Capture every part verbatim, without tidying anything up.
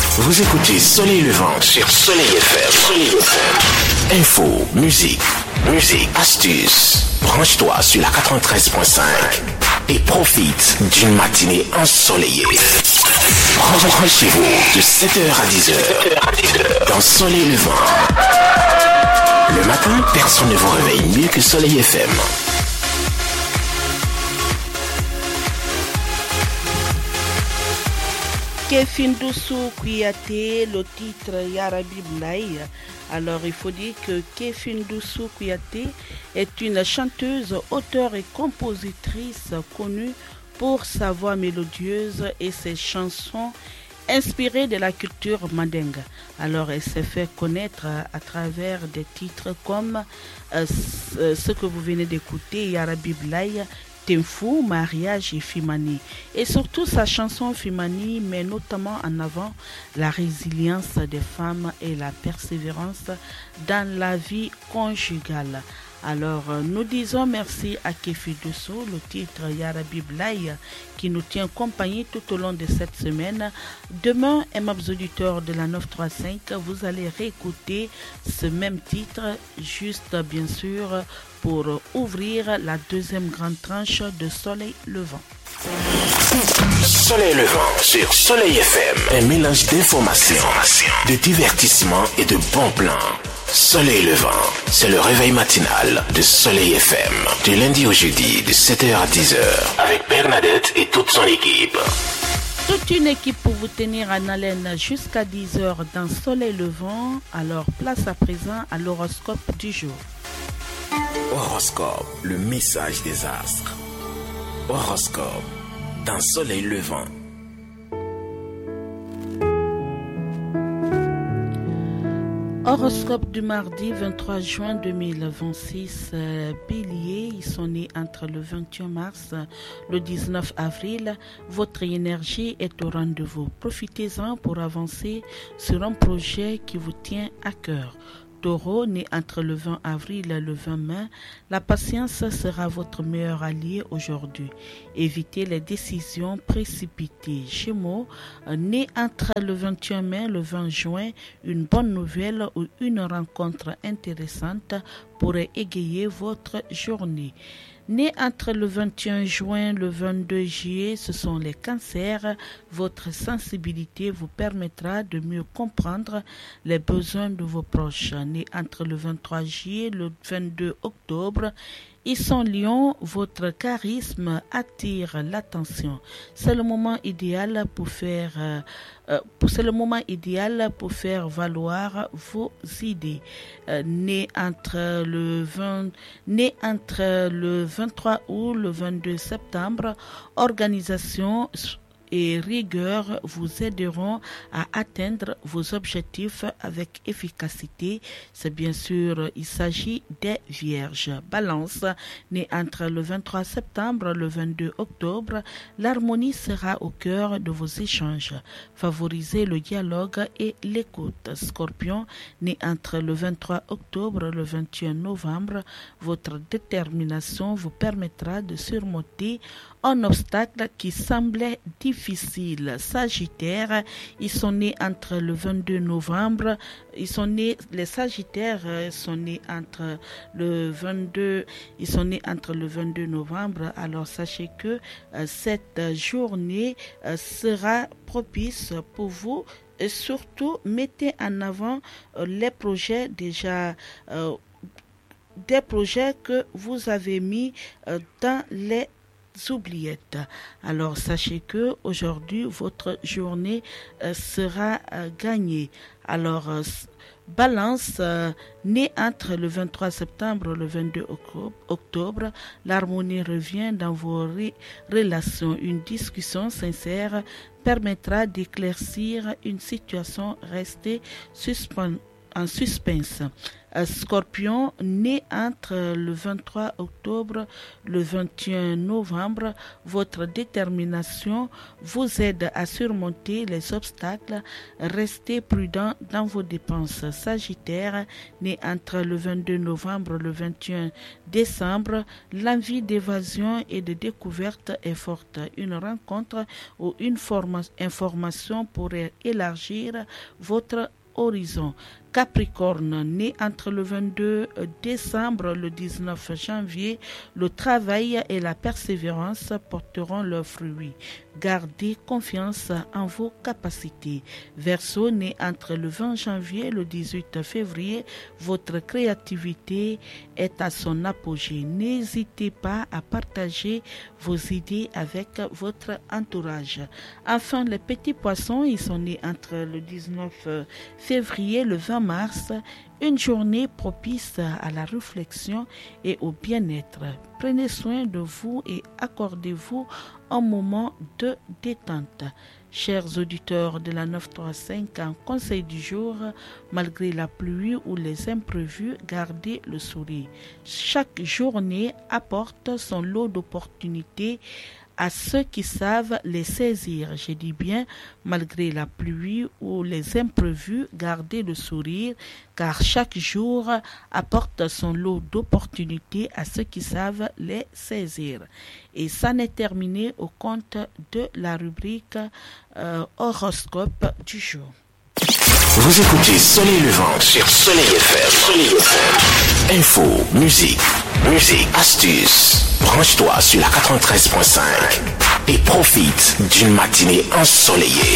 Vous écoutez Soleil Levant sur Soleil F M. Soleil F M. Info, musique, musique, astuces. Branche-toi sur la quatre-vingt-treize point cinq et profite d'une matinée ensoleillée. Branchez-vous de sept heures à dix heures dans Soleil Levant. Le matin, personne ne vous réveille mieux que Soleil F M. Kefindoussou Kouyaté, le titre Yarabi Blaye. Alors il faut dire que Kefindoussou Kouyaté est une chanteuse, auteure et compositrice connue pour sa voix mélodieuse et ses chansons inspirées de la culture mandingue. Alors elle s'est fait connaître à travers des titres comme euh, ce que vous venez d'écouter, Yarabi Blaye, Temfou, Mariage et Fimani. Et surtout sa chanson Fimani met notamment en avant la résilience des femmes et la persévérance dans la vie conjugale. Alors nous disons merci à Kefindoussou, le titre Yarabi Blaye qui nous tient compagnie tout au long de cette semaine. Demain, aimables auditeurs de la neuf cent trente-cinq, vous allez réécouter ce même titre, juste bien sûr pour ouvrir la deuxième grande tranche de Soleil Levant. Soleil Levant sur Soleil F M, un mélange d'informations, de divertissement et de bons plans. Soleil Levant, c'est le réveil matinal de Soleil F M, du lundi au jeudi de sept heures à dix heures, avec Bernadette et toute son équipe. Toute une équipe pour vous tenir en haleine jusqu'à dix heures dans Soleil Levant. Alors place à présent à l'horoscope du jour. Horoscope, le message des astres. Horoscope, dans Soleil Levant. Horoscope du mardi vingt-trois juin deux mille vingt-six, euh, Bélier, ils sont nés entre le vingt et un mars et le dix-neuf avril. Votre énergie est au rendez-vous. Profitez-en pour avancer sur un projet qui vous tient à cœur. Taureau, né entre le vingt avril et le vingt mai, la patience sera votre meilleur allié aujourd'hui. Évitez les décisions précipitées. Gémeaux, né entre le vingt et un mai et le vingt juin, une bonne nouvelle ou une rencontre intéressante pourrait égayer votre journée. Né entre le vingt et un juin et le vingt-deux juillet, ce sont les cancers. Votre sensibilité vous permettra de mieux comprendre les besoins de vos proches. Né entre le vingt-trois juillet et le vingt-deux octobre, ils sont lions, votre charisme attire l'attention. C'est le moment idéal pour faire, euh, euh, c'est le moment idéal pour faire valoir vos idées. Euh, né entre le vingt, né entre le vingt-trois août, le vingt-deux septembre, organisation et rigueur vous aideront à atteindre vos objectifs avec efficacité. C'est bien sûr, il s'agit des vierges. Balance, né entre le vingt-trois septembre et le vingt-deux octobre, l'harmonie sera au cœur de vos échanges. Favorisez le dialogue et l'écoute. Scorpion, né entre le vingt-trois octobre et le vingt et un novembre, votre détermination vous permettra de surmonter un obstacle qui semblait difficile. Sagittaire, ils sont nés entre le vingt-deux novembre, ils sont nés, les Sagittaires sont nés entre le vingt-deux, ils sont nés entre le vingt-deux novembre. Alors sachez que euh, cette journée euh, sera propice pour vous. Et surtout, mettez en avant euh, les projets déjà euh, des projets que vous avez mis euh, dans les oubliettes. Alors sachez que aujourd'hui votre journée euh, sera euh, gagnée. Alors euh, Balance, euh, né entre le vingt-trois septembre et le vingt-deux octobre, l'harmonie revient dans vos ré- relations. Une discussion sincère permettra d'éclaircir une situation restée suspendue en suspense. Scorpion, né entre le vingt-trois octobre et le vingt et un novembre, votre détermination vous aide à surmonter les obstacles. Restez prudent dans vos dépenses. Sagittaire, né entre le vingt-deux novembre et le vingt et un décembre, l'envie d'évasion et de découverte est forte. Une rencontre ou une forma- information pourrait élargir votre horizon. Capricorne, né entre le vingt-deux décembre et le dix-neuf janvier, le travail et la persévérance porteront leurs fruits. Gardez confiance en vos capacités. Verseau, né entre le vingt janvier et le dix-huit février, votre créativité est à son apogée. N'hésitez pas à partager vos idées avec votre entourage. Enfin, les petits poissons, ils sont nés entre le dix-neuf février et le vingt mars, une journée propice à la réflexion et au bien-être. Prenez soin de vous et accordez-vous un moment de détente. Chers auditeurs de la neuf cent trente-cinq, en conseil du jour, malgré la pluie ou les imprévus, gardez le sourire. Chaque journée apporte son lot d'opportunités à ceux qui savent les saisir. Je dis bien, malgré la pluie ou les imprévus, gardez le sourire, car chaque jour apporte son lot d'opportunités à ceux qui savent les saisir. Et ça n'est terminé au compte de la rubrique euh, horoscope du jour. Vous écoutez Soleil Levant sur Soleil F M. Soleil F M. Info, musique, musique, astuces. Branche-toi sur la quatre-vingt-treize point cinq et profite d'une matinée ensoleillée.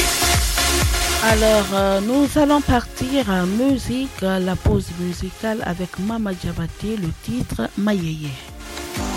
Alors, euh, nous allons partir en musique, la pause musicale avec Mama Diabaté, le titre Mayeye.